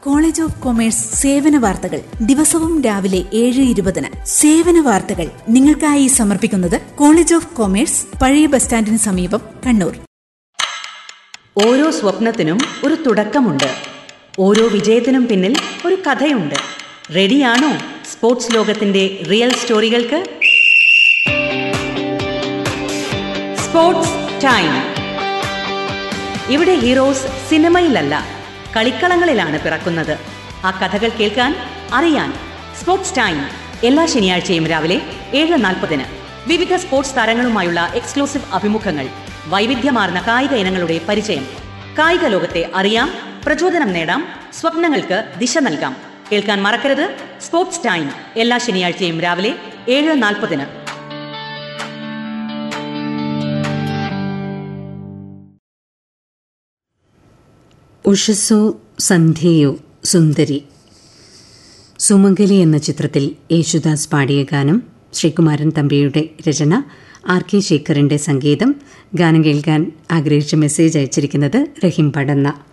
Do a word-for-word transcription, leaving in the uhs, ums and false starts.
College of commerce സേവന വാർത്തകൾ ദിവസവും രാവിലെ ഏഴ് ഇരുപതിന്. സേവന വാർത്തകൾ നിങ്ങൾക്കായി സമർപ്പിക്കുന്നത് കോളേജ് ഓഫ് കൊമേഴ്സ്, പഴയ ബസ് സ്റ്റാൻഡിന് സമീപം, കണ്ണൂർ. ഓരോ സ്വപ്നത്തിനും ഒരു തുടക്കമുണ്ട്. ഓരോ വിജയത്തിനും പിന്നിൽ ഒരു കഥയുണ്ട്. റെഡിയാണോ സ്പോർട്സ് ലോകത്തിന്റെ റിയൽ സ്റ്റോറികൾക്ക്? Sports time. ഇവിടെ ഹീറോസ് സിനിമയിലല്ല, കളിക്കളങ്ങളിലാണ് പിറക്കുന്നത്. ആ കഥകൾ കേൾക്കാൻ, അറിയാൻ സ്പോർട്സ് ടൈം എല്ലാ ശനിയാഴ്ചയും രാവിലെ ഏഴ് നാൽപ്പതിന്. വിവിധ സ്പോർട്സ് താരങ്ങളുമായുള്ള എക്സ്ക്ലൂസീവ് അഭിമുഖങ്ങൾ, വൈവിധ്യമാർന്ന കായിക ഇനങ്ങളുടെ പരിചയം. കായിക ലോകത്തെ അറിയാം, പ്രചോദനം നേടാം, സ്വപ്നങ്ങൾക്ക് ദിശ നൽകാം. കേൾക്കാൻ മറക്കരുത് സ്പോർട്സ് ടൈം എല്ലാ ശനിയാഴ്ചയും രാവിലെ ഏഴ് നാൽപ്പതിന്. ഉഷസ്സോ സന്ധ്യയോ സുന്ദരി. സുമംഗലി എന്ന ചിത്രത്തിൽ യേശുദാസ് പാടിയ ഗാനം. ശ്രീകുമാരൻ തമ്പിയുടെ രചന, ആർ കെ ശേഖറിന്റെ സംഗീതം. ഗാനം കേൾക്കാൻ ആഗ്രഹിച്ച മെസ്സേജ് അയച്ചിരിക്കുന്നത് റഹീം പടന്ന.